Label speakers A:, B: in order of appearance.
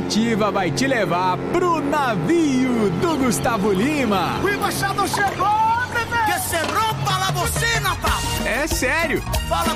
A: Ativa vai te levar pro navio do Gustavo Lima.
B: O embaixador chegou, bebê!
C: Que se rompa la bocina, papo!
A: É sério.
C: Fala